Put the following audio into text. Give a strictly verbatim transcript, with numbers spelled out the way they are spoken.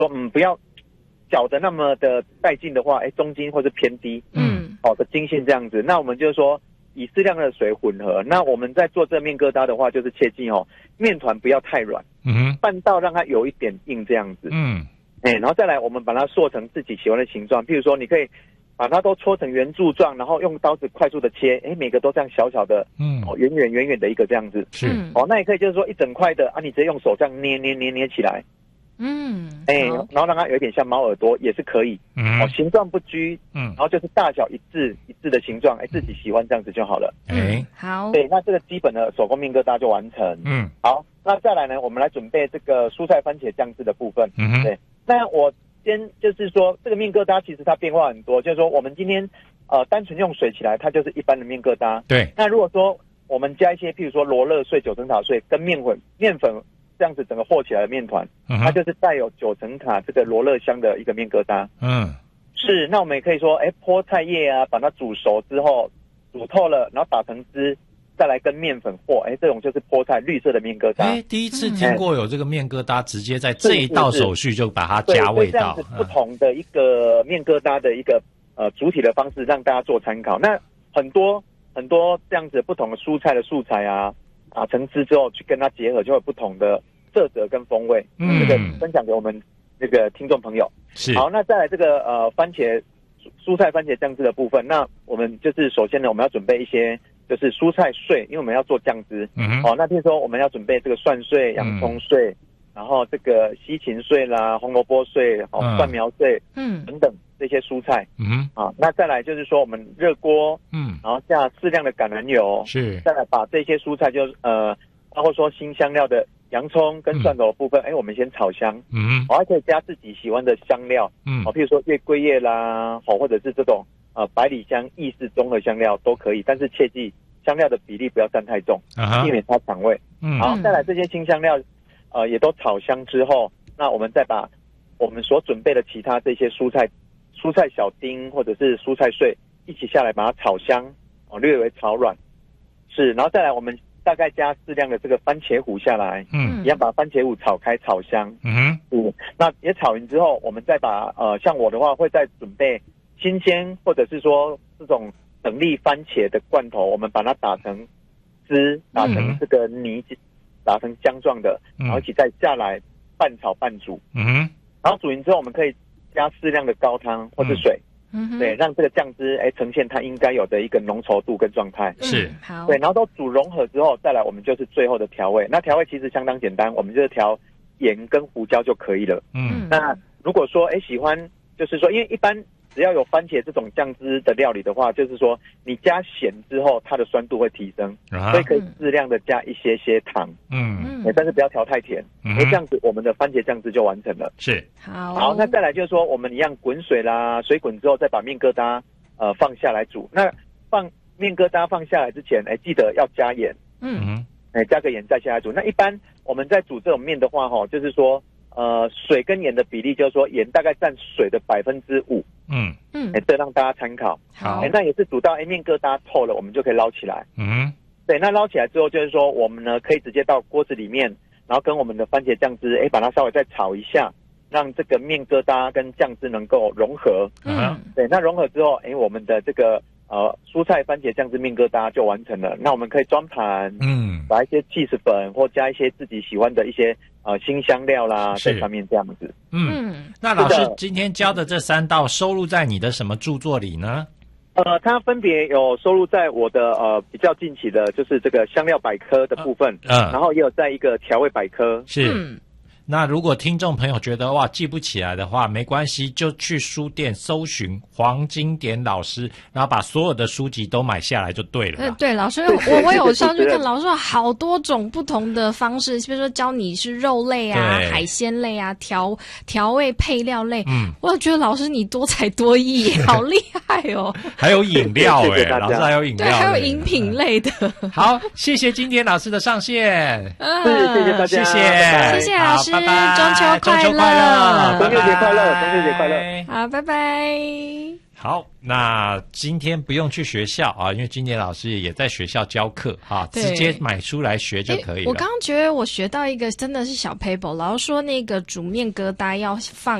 说嗯不要搅得那么的带劲的话，哎中筋或是偏低， 嗯， 好的筋性这样子。那我们就是说以适量的水混合。那我们在做这面疙瘩的话，就是切记哦，面团不要太软， 嗯拌到让它有一点硬这样子。 嗯， 哎，然后再来我们把它塑成自己喜欢的形状，譬如说你可以把它都搓成圆柱状，然后用刀子快速的切，哎，每个都这样小小的， 嗯， 哦，圆圆圆圆的一个这样子。 是， 哦，那也可以就是说一整块的啊，你直接用手这样捏捏捏捏起来， 嗯， 哎， 好然后让它有一点像猫耳朵也是可以。 嗯哦，形状不拘， 嗯然，后就是大小一致一致的形状，哎，自己喜欢这样子就好了。 哎， 好， 对，那这个基本的手工面疙瘩就完成。 嗯好，那再来呢，我们来准备这个蔬菜番茄酱汁的部分。 嗯哼， 对，那我先就是说，这个面疙瘩其实它变化很多，就是说我们今天呃单纯用水起来，它就是一般的面疙瘩。 对， 那如果说我们加一些，譬如说罗勒碎、九层塔碎跟面粉面粉这样子整个和起来的面团， 嗯哼， 它就是带有九层塔这个罗勒香的一个面疙瘩。 嗯是，那我们也可以说，哎，菠菜叶啊，把它煮熟之后煮透了，然后打成汁，再来跟面粉和，哎，这种就是菠菜绿色的面疙瘩。 哎，第一次听过有这个面疙瘩，直接在这一道手续就把它对， 加味所以这样道子，不同的一个面疙瘩的一个呃主体的方式，让大家做参考。那很多很多这样子不同的蔬菜的素材啊，打成汁之后去跟它结合，就会有不同的色泽跟风味。 嗯这个分享给我们这个听众朋友。 是， 好，那再来这个呃番茄蔬菜番茄酱汁的部分，那我们就是首先呢，我们要准备一些就是蔬菜碎，因为我们要做酱汁。 嗯哼， 哦，那比如说我们要准备这个蒜碎、洋葱碎，然后这个西芹碎啦、红萝卜碎、哦嗯蒜苗碎嗯等等这些蔬菜嗯哼， 啊。那再来就是说我们热锅， 嗯， 然后下适量的橄榄油， 是， 再来把这些蔬菜就呃，包括说新香料的洋葱跟蒜头的部分，哎、我们先炒香。 嗯哼， 我、还可以加自己喜欢的香料， 嗯哦，譬如说月桂叶啦，哦，或者是这种呃百里香、意式综合香料都可以，但是切记香料的比例不要占太重， 啊哈避，免它抢味。 嗯好，再来这些新香料，呃，也都炒香之后，那我们再把我们所准备的其他这些蔬菜、蔬菜小丁或者是蔬菜碎一起下来，把它炒香，哦，略微炒软，是，然后再来我们大概加适量的这个番茄糊下来， 嗯一样把番茄糊炒开炒香。 嗯哼， 嗯，那也炒匀之后，我们再把呃，像我的话会再准备新鲜或者是说这种等粒番茄的罐头，我们把它打成汁，打成这个泥，打成浆状的， 嗯然后一起再下来拌炒拌煮， 嗯哼， 然后煮匀之后，我们可以加适量的高汤或是水， 嗯哼， 对，让这个酱汁哎呈现它应该有的一个浓稠度跟状态。 是嗯好， 对，然后都煮融合之后，再来我们就是最后的调味。那调味其实相当简单，我们就是调盐跟胡椒就可以了。 嗯那如果说哎喜欢，就是说，因为一般只要有番茄这种酱汁的料理的话，就是说你加咸之后，它的酸度会提升， 啊所以可以适量的加一些些糖， 嗯嗯哎但是不要调太甜， 嗯哎这样子我们的番茄酱汁就完成了。 是， 好， 好，那再来就是说，我们一样滚水啦，水滚之后再把面疙瘩呃放下来煮。那放面疙瘩放下来之前，哎记得要加盐。 嗯嗯哼， 哎，加个盐再下来煮。那一般我们在煮这种面的话，哈，就是说，呃，水跟盐的比例，就是说盐大概占水的百分之五， 嗯嗯哎，这让大家参考。 好哎，那也是煮到哎面疙瘩透了，我们就可以捞起来。 嗯哼， 对，那捞起来之后，就是说我们呢可以直接到锅子里面，然后跟我们的番茄酱汁，哎，把它稍微再炒一下，让这个面疙瘩跟酱汁能够融合。 嗯对，那融合之后，哎，我们的这个呃蔬菜番茄酱汁面疙瘩就完成了。那我们可以装盘， 嗯， 把一些 cheese 粉或加一些自己喜欢的一些呃新香料啦， 是在上面这样子。 嗯， 嗯那老师是的今天教的这三道收录在你的什么著作里呢？ 呃，它分别有收录在我的呃比较近期的，就是这个香料百科的部分， 嗯然后也有在一个调味百科。 是。 嗯那如果听众朋友觉得哇记不起来的话，没关系，就去书店搜寻黄金典老师，然后把所有的书籍都买下来就对了啦。 呃对，老师， 对我我有对上去看， 对对老师有好多种不同的方式，比如说教你是肉类啊、 对海鲜类啊、调调味配料类。 嗯， 我觉得老师你多才多艺，好厉害哦！ 还有饮料哎、 谢谢大家老师还有饮对， 料， 还有饮品。类的。 好，谢谢金典老师的上线， 嗯是，谢谢大家， 谢谢， 拜拜谢谢老师好拜拜中秋快乐中秋快乐， 中秋节快乐拜拜中秋节快乐好，拜拜。 好，那今天不用去学校啊，因为金莲老师也在学校教课啊，直接买书来学就可以了。 我刚刚觉得我学到一个真的是小 paper， 老师说那个煮面疙瘩要放